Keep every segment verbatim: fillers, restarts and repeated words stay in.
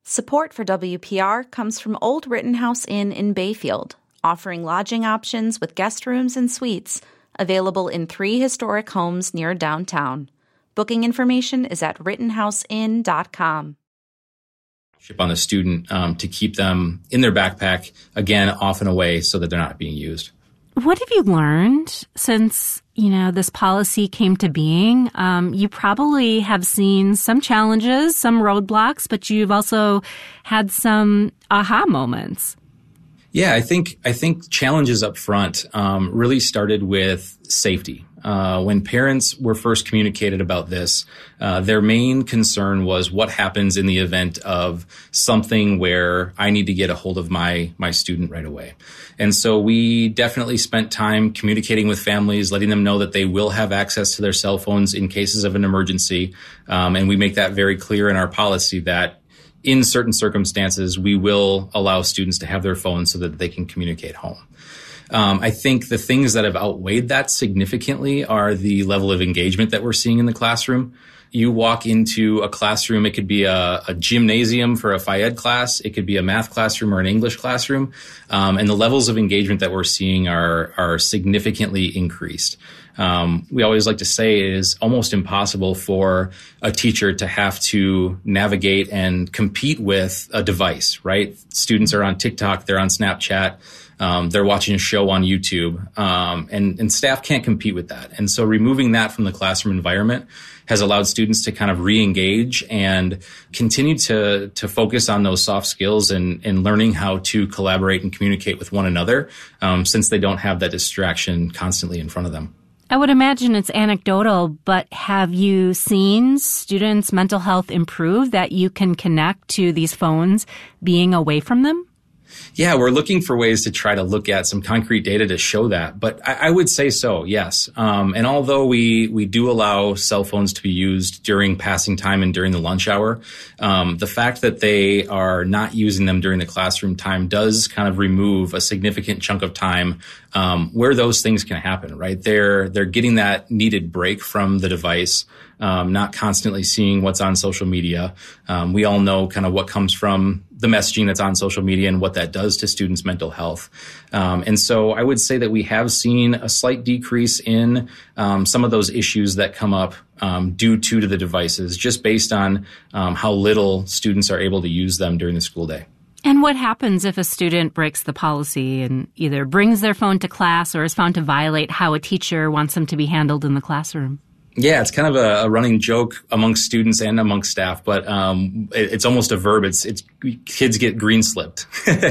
Support for W P R comes from Old Rittenhouse Inn in Bayfield, offering lodging options with guest rooms and suites, available in three historic homes near downtown. Booking information is at rittenhouse inn dot com. On the student um, to keep them in their backpack, again, off and away so that they're not being used. What have you learned since, you know, this policy came to being? Um, you probably have seen some challenges, some roadblocks, but you've also had some aha moments. Yeah, I think I think challenges up front um, really started with safety. Uh, when parents were first communicated about this, uh, their main concern was what happens in the event of something where I need to get a hold of my my student right away. And so we definitely spent time communicating with families, letting them know that they will have access to their cell phones in cases of an emergency. Um, and we make that very clear in our policy that in certain circumstances, we will allow students to have their phones so that they can communicate home. Um, I think the things that have outweighed that significantly are the level of engagement that we're seeing in the classroom. You walk into a classroom, it could be a, a gymnasium for a Phy Ed class, it could be a math classroom or an English classroom, um, and the levels of engagement that we're seeing are are significantly increased. Um, we always like to say it is almost impossible for a teacher to have to navigate and compete with a device, right? Students are on TikTok, they're on Snapchat, um, they're watching a show on YouTube, um, and, and staff can't compete with that. And so removing that from the classroom environment has allowed students to kind of re-engage and continue to to focus on those soft skills and, and learning how to collaborate and communicate with one another, um, since they don't have that distraction constantly in front of them. I would imagine it's anecdotal, but have you seen students' mental health improve, that you can connect to these phones being away from them? Yeah, we're looking for ways to try to look at some concrete data to show that. But I, I would say so, yes. Um, and although we, we do allow cell phones to be used during passing time and during the lunch hour, um, the fact that they are not using them during the classroom time does kind of remove a significant chunk of time um, where those things can happen, right? They're, they're getting that needed break from the device. Um, not constantly seeing what's on social media. Um, we all know kind of what comes from the messaging that's on social media and what that does to students' mental health. Um, and so I would say that we have seen a slight decrease in um, some of those issues that come up um, due to, to the devices, just based on um, how little students are able to use them during the school day. And what happens if a student breaks the policy and either brings their phone to class or is found to violate how a teacher wants them to be handled in the classroom? Yeah, it's kind of a, a running joke amongst students and amongst staff, but um, it, it's almost a verb. It's, it's kids get green slipped.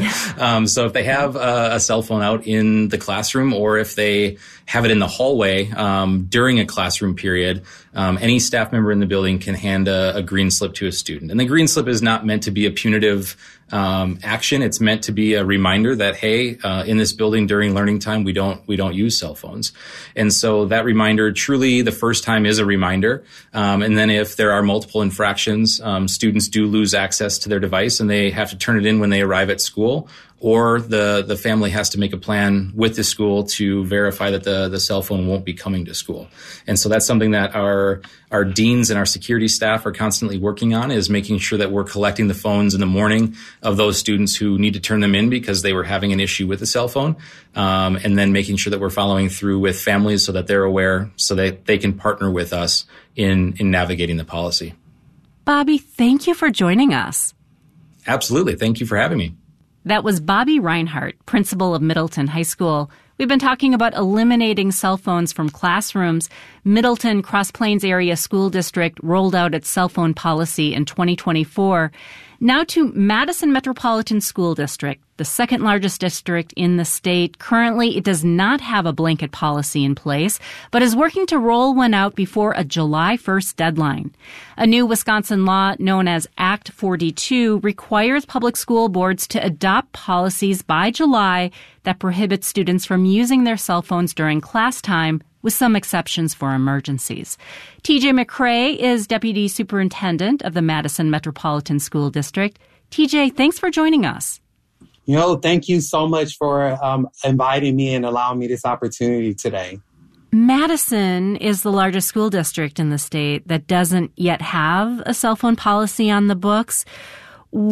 um, so if they have a, a cell phone out in the classroom, or if they have it in the hallway um, during a classroom period, um, any staff member in the building can hand a, a green slip to a student. And the green slip is not meant to be a punitive um, action. It's meant to be a reminder that, hey, uh, in this building during learning time, we don't we don't use cell phones. And so that reminder, truly, the first time is a reminder. Um, and then if there are multiple infractions, um, students do lose access to their device, and they have to turn it in when they arrive at school. Or the, the family has to make a plan with the school to verify that the, the cell phone won't be coming to school. And so that's something that our our deans and our security staff are constantly working on, is making sure that we're collecting the phones in the morning of those students who need to turn them in because they were having an issue with the cell phone, um, and then making sure that we're following through with families so that they're aware, so that they can partner with us in, in navigating the policy. Bobby, thank you for joining us. Absolutely. Thank you for having me. That was Bobby Reinhart, principal of Middleton High School. We've been talking about eliminating cell phones from classrooms. Middleton Cross Plains Area School District rolled out its cell phone policy in twenty twenty-four. Now to Madison Metropolitan School District, the second largest district in the state. Currently, it does not have a blanket policy in place, but is working to roll one out before a July first deadline. A new Wisconsin law known as Act forty-two requires public school boards to adopt policies by July that prohibit students from using their cell phones during class time, with some exceptions for emergencies. T J McCray is Deputy Superintendent of the Madison Metropolitan School District. T J, thanks for joining us. You know, thank you so much for um, inviting me and allowing me this opportunity today. Madison is the largest school district in the state that doesn't yet have a cell phone policy on the books.